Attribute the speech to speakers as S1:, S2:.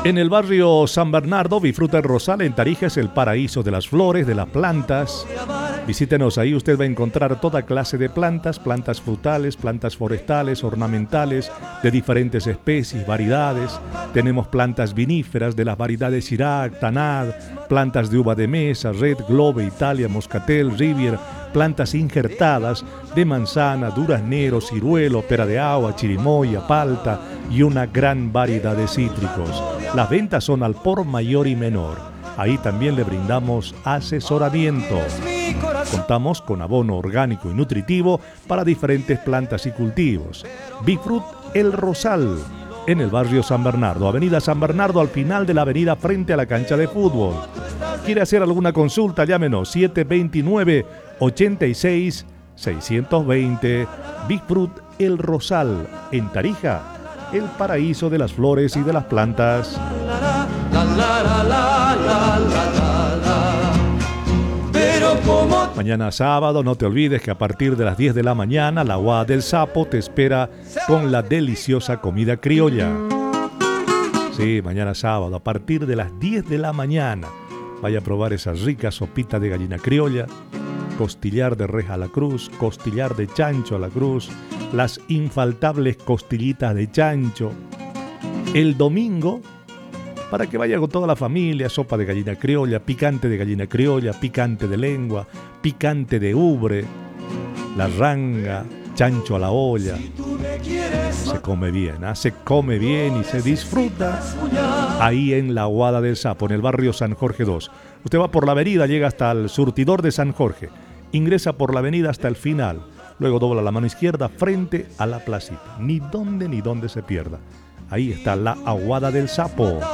S1: En el barrio San Bernardo, Bifruta El Rosal en Tarija es el paraíso de las flores, de las plantas. Visítenos, ahí usted va a encontrar toda clase de plantas, plantas frutales, plantas forestales, ornamentales, de diferentes especies, variedades. Tenemos plantas viníferas de las variedades Syrah, Tanat, plantas de uva de mesa, Red, Globe, Italia, Moscatel, Rivier, plantas injertadas de manzana, duraznero, ciruelo, pera de agua, chirimoya, palta y una gran variedad de cítricos. Las ventas son al por mayor y menor. Ahí también le brindamos asesoramiento. Contamos con abono orgánico y nutritivo para diferentes plantas y cultivos. Bifrut El Rosal, en el barrio San Bernardo, avenida San Bernardo, al final de la avenida frente a la cancha de fútbol. ¿Quiere hacer alguna consulta? Llámenos 729-86-620. Bifrut El Rosal, en Tarija, el paraíso de las flores y de las plantas. Mañana sábado, no te olvides que a partir de las 10 de la mañana, la Aguada del Sapo te espera con la deliciosa comida criolla. Sí, mañana sábado, a partir de las 10 de la mañana, vaya a probar esa rica sopita de gallina criolla, costillar de res a la cruz, costillar de chancho a la cruz, las infaltables costillitas de chancho. El domingo, para que vaya con toda la familia, sopa de gallina criolla, picante de gallina criolla, picante de lengua, picante de ubre, la ranga, chancho a la olla. Se come bien, se come bien y se disfruta ahí en la Aguada del Sapo, en el barrio San Jorge 2. Usted va por la avenida, llega hasta el surtidor de San Jorge, ingresa por la avenida hasta el final, luego dobla la mano izquierda frente a la placita. Ni dónde se pierda. Ahí está la Aguada del Sapo.